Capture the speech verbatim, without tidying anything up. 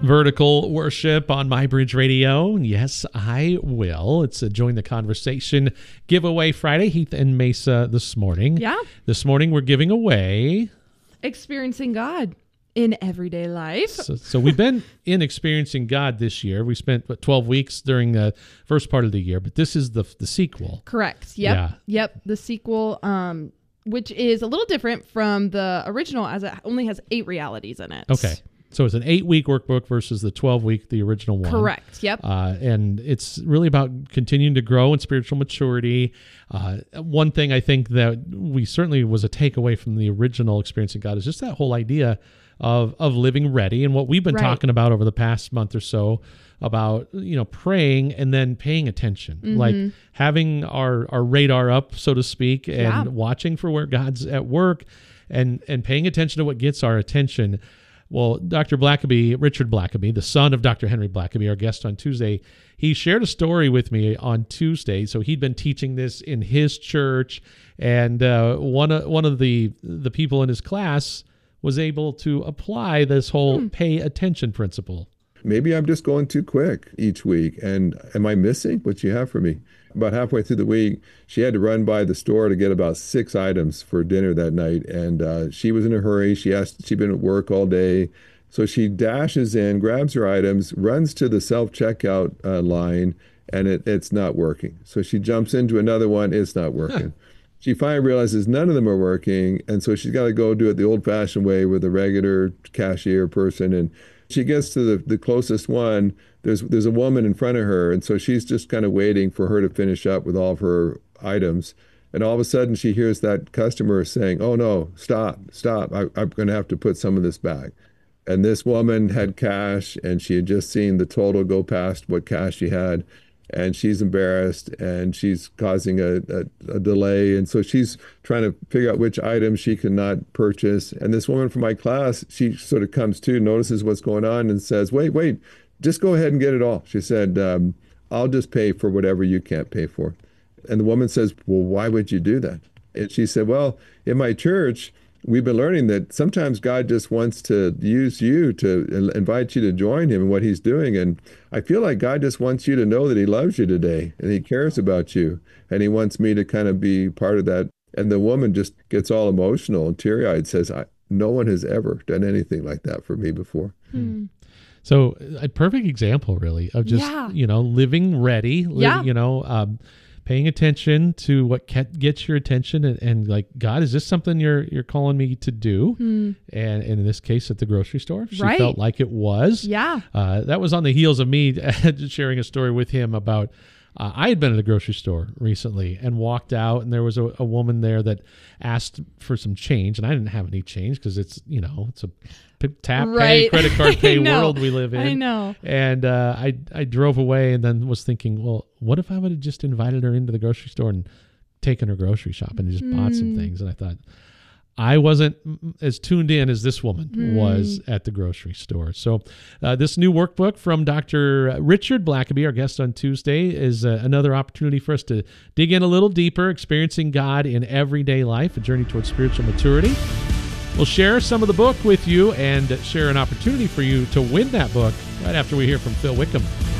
vertical worship on MyBridge Radio? Yes, I will. It's a Join the Conversation giveaway Friday, Heath and Mesa this morning. Yeah. This morning we're giving away... Experiencing God in everyday life. So, so we've been in Experiencing God this year. We spent, what, twelve weeks during the first part of the year, but this is the the sequel. Correct. Yep. Yeah. Yep. The sequel, um, which is a little different from the original as it only has eight realities in it. Okay. So it's an eight-week workbook versus the twelve-week, the original one. Correct. Yep. Uh, and it's really about continuing to grow in spiritual maturity. Uh, one thing I think that we certainly was a takeaway from the original Experiencing God is just that whole idea of of living ready, and what we've been Right. talking about over the past month or so about, you know, praying and then paying attention, Mm-hmm. like having our our radar up, so to speak, and Yeah. watching for where God's at work, and and paying attention to what gets our attention. Well, Doctor Blackaby, Richard Blackaby, the son of Doctor Henry Blackaby, our guest on Tuesday, he shared a story with me on Tuesday. So he'd been teaching this in his church, and uh, one of one of the the people in his class was able to apply this whole Hmm. pay attention principle. Maybe I'm just going too quick each week. And am I missing what you have for me? About halfway through the week, she had to run by the store to get about six items for dinner that night. And uh, she was in a hurry. She asked, she'd been at work all day. So she dashes in, grabs her items, runs to the self-checkout uh, line, and it, it's not working. So she jumps into another one. It's not working. She finally realizes none of them are working, and so she's got to go do it the old-fashioned way with a regular cashier person. And she gets to the, the closest one. There's there's a woman in front of her, and so she's just kind of waiting for her to finish up with all of her items. And all of a sudden, she hears that customer saying, "Oh no, stop, stop! I, I'm going to have to put some of this back." And this woman had cash, and she had just seen the total go past what cash she had. And she's embarrassed, and she's causing a, a, a delay. And so she's trying to figure out which items she cannot purchase. And this woman from my class, she sort of comes to, notices what's going on, and says, wait, wait, just go ahead and get it all. She said, um, I'll just pay for whatever you can't pay for. And the woman says, well, why would you do that? And she said, well, in my church, we've been learning that sometimes God just wants to use you to invite you to join him in what he's doing. And I feel like God just wants you to know that he loves you today and he cares about you. And he wants me to kind of be part of that. And the woman just gets all emotional and teary-eyed, says, I, no one has ever done anything like that for me before. Hmm. So a perfect example, really, of just, Yeah. you know, living ready, li- Yeah. you know, um, paying attention to what ke- gets your attention, and, and like, God, is this something you're you're calling me to do? Hmm. And, and in this case, at the grocery store, she Right. felt like it was. Yeah. Uh, that was on the heels of me sharing a story with him about, uh, I had been at a grocery store recently and walked out, and there was a, a woman there that asked for some change, and I didn't have any change because it's, you know, it's a p- tap pay, Right. credit card pay I know. world we live in. I know. And uh, I I drove away, and then was thinking, well, what if I would have just invited her into the grocery store and taken her grocery shopping and just bought some Mm. things? And I thought, I wasn't as tuned in as this woman Mm. was at the grocery store. So uh, this new workbook from Doctor Richard Blackaby, our guest on Tuesday, is uh, another opportunity for us to dig in a little deeper, experiencing God in everyday life, a journey towards spiritual maturity. We'll share some of the book with you and share an opportunity for you to win that book right after we hear from Phil Wickham.